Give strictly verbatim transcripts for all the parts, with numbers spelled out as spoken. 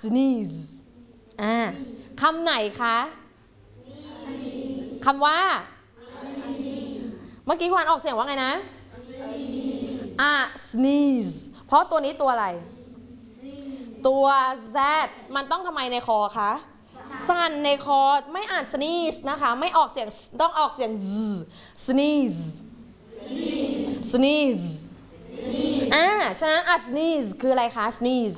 sneeze อ่าคำไหนคะคำว่าเมื่อกี้คุณอ่านออกเสียงว่าไงนะอ่ะ sneeze เพราะตัวนี้ตัวอะไรตัว z มันต้องทำไมในคอคะสั่นในคอไม่อ่าน sneeze นะคะไม่ออกเสียงต้องออกเสียง z sneeze sneeze อ่าฉะนั้นอ่ะ sneeze คืออะไรคะ sneeze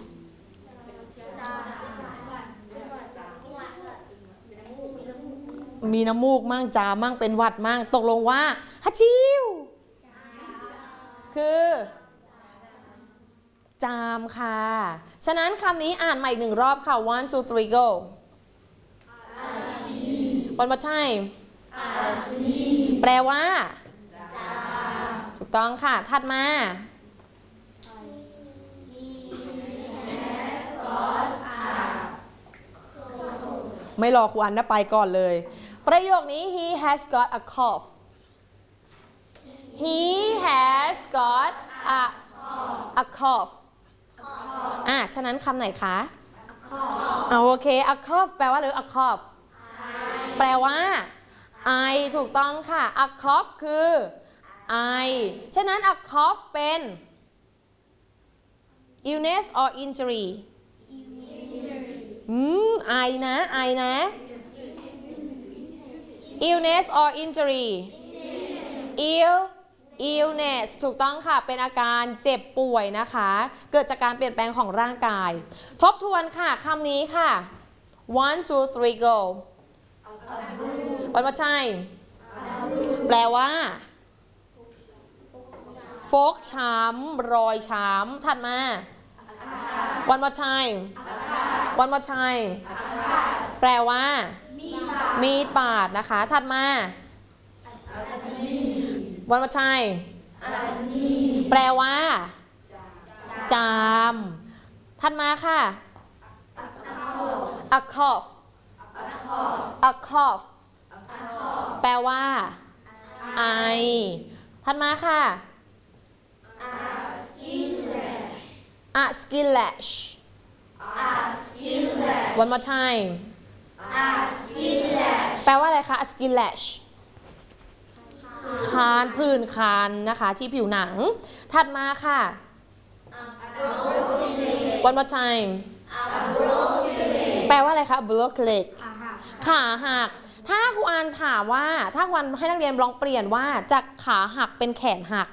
มีน้ำมูกมั่งจามั่งเป็นหวัดมั่งตกลงว่าฮัชชิวคือจามค่ะฉะนั้นคำนี้อ่านใหม่หนึ่งรอบค่ะ one two three go วันมาใช่แปลว่าถูกต้องค่ะถัดมาไม่รอครูอันนะไปก่อนเลยประโยคนี้ he has got a cough he has got a a cough อ่ะฉะนั้นคำไหนคะอ่าโอเค a cough แปลว่าหรือ a cough แปลว่าไอถูกต้องค่ะ a cough คือไอฉะนั้น a cough เป็น illness or injury อืมไอนะไอนะ illness or injury ill illness ถูกต้องค่ะเป็นอาการเจ็บป่วยนะคะเกิดจากการเปลี่ยนแปลงของร่างกายทบทวนค่ะคำนี้ค่ะ one two three go วันว่าใช่แปลว่าฟกช้ำรอยช้ำถัดมาวันว่าใช่วันว่าใช่แปลว่ามีดบาดนะคะถัดมาวันว่าใช่แปลว่าจามถัดมาค่ะ a cough a cough แปลว่าไอถัดมาค่ะ a skin rash one more time แปลว่าอะไรคะ a skin rash คานผื่นคันนะคะที่ผิวหนังถัดมาค่ะ one more time แปลว่าอะไรคะ broken leg ขาหักถ้าครูอันถามว่าถ้าครูอันให้นักเรียนลองเปลี่ยนว่าจากขาหักเป็นแขนหัก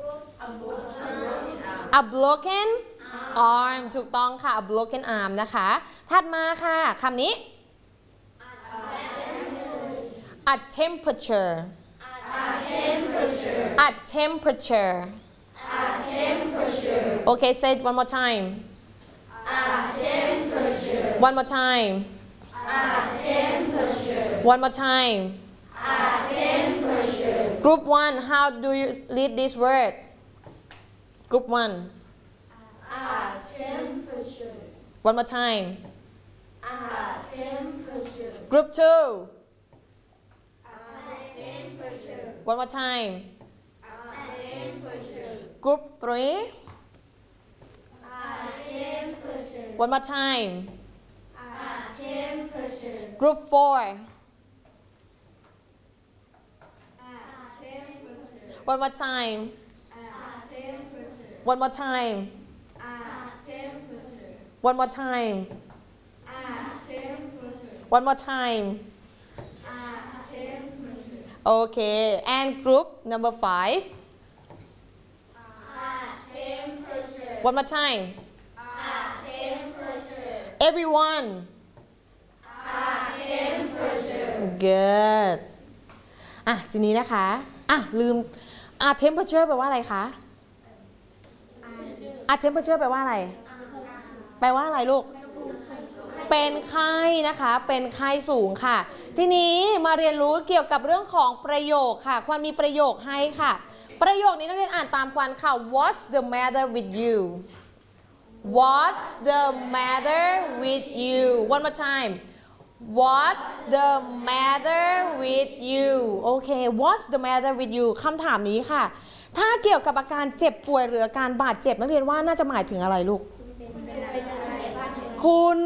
a broken arm ถูกต้องค่ะ a broken arm นะคะถัดมาค่ะคำนี้ a temperature a temperature okay say it one more time one more time one more time group one how do you read this word group one one more time group two one more time group three one more time group four one more time one more time one more time one more time okay and group number five one more time everyone good อ่ะทีนี้นะคะอ่ะลืมอ่ะ temperature แปลว่าอะไรคะอ่ะ temperature แปลว่าอะไรแปลว่าอะไรลูกเป็นไข้นะคะเป็นไข้สูงค่ะทีนี้มาเรียนรู้เกี่ยวกับเรื่องของประโยคค่ะควรมีประโยคให้ค่ะประโยคนี้นักเรียนอ่านตามควรค่ะ What's the matter with you What's the matter with you one more time What's the matter with you โอเค What's the matter with you คำถามนี้ค่ะถ้าเกี่ยวกับอาการเจ็บป่วยหรืออาการบาดเจ็บนักเรียนว่าน่าจะหมายถึงอะไรลูกคุณ